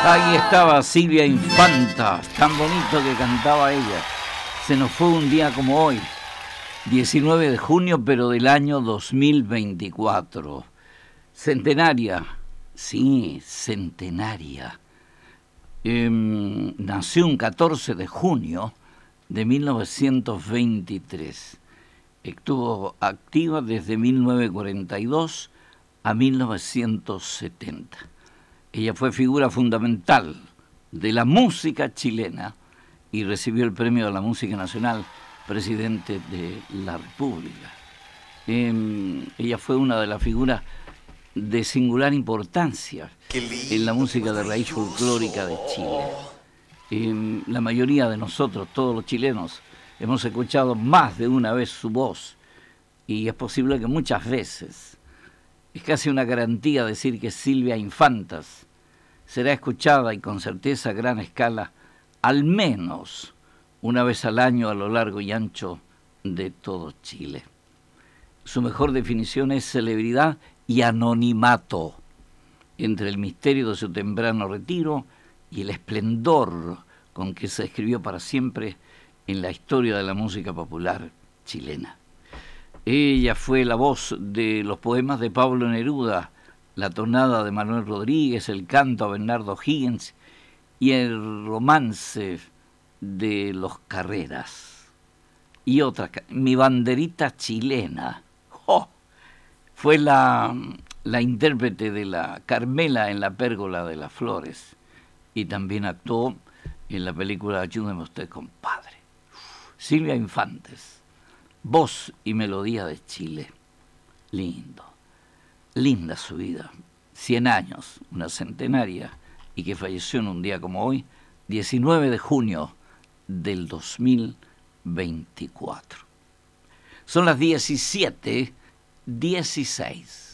Ahí estaba Silvia Infanta, tan bonito que cantaba ella. Se nos fue un día como hoy, 19 de junio, pero del año 2024. Centenaria, sí, centenaria. Nació un 14 de junio de 1923. Estuvo activa desde 1942 a 1970. Ella fue figura fundamental de la música chilena y recibió el Premio de la Música Nacional, presidente de la República. Ella fue una de las figuras de singular importancia en la música de raíz folclórica de Chile. La mayoría de nosotros, todos los chilenos, hemos escuchado más de una vez su voz, y es posible que muchas veces. Es casi una garantía decir que Silvia Infantas será escuchada y con certeza a gran escala al menos una vez al año a lo largo y ancho de todo Chile. Su mejor definición es celebridad y anonimato, entre el misterio de su temprano retiro y el esplendor con que se escribió para siempre en la historia de la música popular chilena. Ella fue la voz de los poemas de Pablo Neruda, la tonada de Manuel Rodríguez, el canto a Bernardo Higgins y el romance de los Carreras. Y otra, Mi banderita chilena. ¡Oh! Fue la intérprete de la Carmela en La pérgola de las flores, y también actuó en la película Ayúdeme usted, compadre. Silvia Infantes, voz y melodía de Chile. Lindo, linda su vida. 100 años, una centenaria, y que falleció en un día como hoy, 19 de junio del 2024. Son las 17:16.